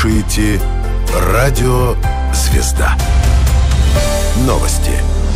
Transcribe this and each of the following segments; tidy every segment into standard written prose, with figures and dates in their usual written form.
слушаете «Радио Звезда». Новости.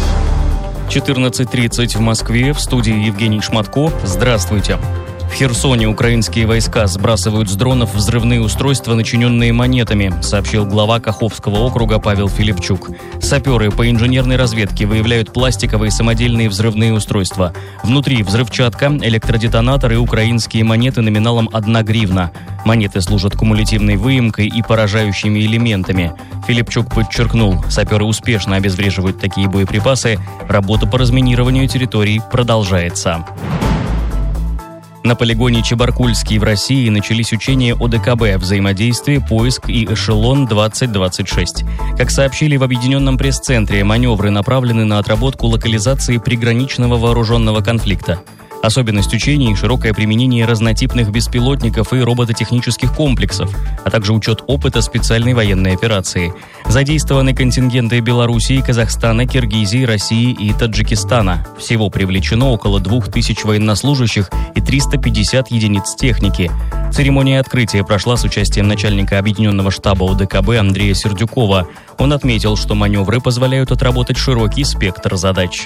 14:30 в Москве. В студии Евгений Шматко. Здравствуйте. В Херсоне украинские войска сбрасывают с дронов взрывные устройства, начиненные монетами, сообщил глава Каховского округа Павел Филипчук. Саперы по инженерной разведке выявляют пластиковые самодельные взрывные устройства. Внутри взрывчатка, электродетонатор и украинские монеты номиналом 1 гривна. Монеты служат кумулятивной выемкой и поражающими элементами. Филипчук подчеркнул, саперы успешно обезвреживают такие боеприпасы. Работа по разминированию территорий продолжается. На полигоне Чебаркульский в России начались учения ОДКБ «Взаимодействие, поиск и эшелон-2026». Как сообщили в Объединенном пресс-центре, маневры направлены на отработку локализации приграничного вооруженного конфликта. Особенность учений – широкое применение разнотипных беспилотников и робототехнических комплексов, а также учет опыта специальной военной операции. Задействованы контингенты Белоруссии, Казахстана, Киргизии, России и Таджикистана. Всего привлечено около 2000 военнослужащих и 350 единиц техники. Церемония открытия прошла с участием начальника Объединенного штаба ОДКБ Андрея Сердюкова. Он отметил, что маневры позволяют отработать широкий спектр задач.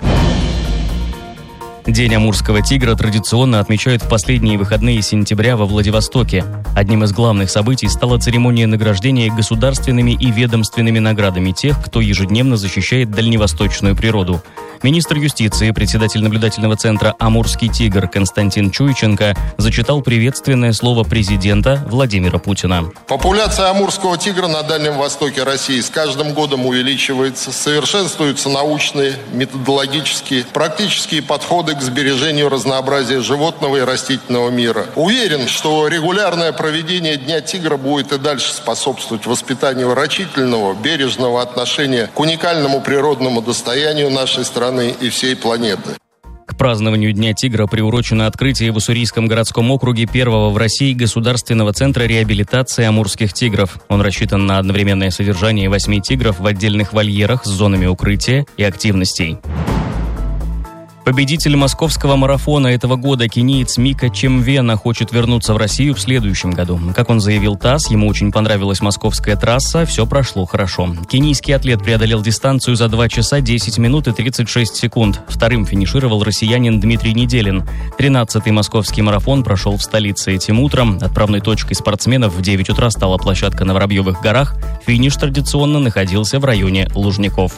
День амурского тигра традиционно отмечают в последние выходные сентября во Владивостоке. Одним из главных событий стала церемония награждения государственными и ведомственными наградами тех, кто ежедневно защищает дальневосточную природу. Министр юстиции, председатель наблюдательного центра «Амурский тигр» Константин Чуйченко зачитал приветственное слово президента Владимира Путина. Популяция амурского тигра на Дальнем Востоке России с каждым годом увеличивается, совершенствуются научные, методологические, практические подходы к сбережению разнообразия животного и растительного мира. Уверен, что регулярное проведение Дня тигра будет и дальше способствовать воспитанию рачительного, бережного отношения к уникальному природному достоянию нашей страны и всей планеты. К празднованию Дня тигра приурочено открытие в Уссурийском городском округе первого в России государственного центра реабилитации амурских тигров. Он рассчитан на одновременное содержание 8 тигров в отдельных вольерах с зонами укрытия и активностей. Победитель московского марафона этого года, кениец Мика Чемвена, хочет вернуться в Россию в следующем году. Как он заявил ТАСС, ему очень понравилась московская трасса, все прошло хорошо. Кенийский атлет преодолел дистанцию за 2 часа 10 минут и 36 секунд. Вторым финишировал россиянин Дмитрий Неделин. 13-й московский марафон прошел в столице этим утром. Отправной точкой спортсменов в 9 утра стала площадка на Воробьевых горах. Финиш традиционно находился в районе Лужников.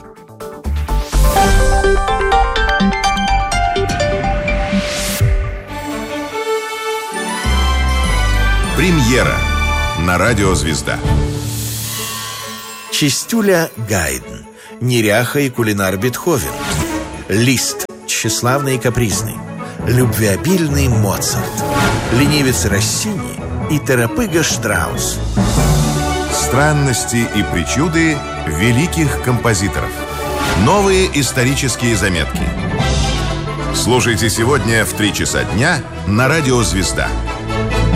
Премьера на «Радио Звезда». Чистюля Гайден, неряха и кулинар Бетховен, Лист, тщеславный и капризный, любвеобильный Моцарт, ленивец Россини и торопыга Штраус. Странности и причуды великих композиторов. Новые исторические заметки. Слушайте сегодня в 3 часа дня на «Радио Звезда».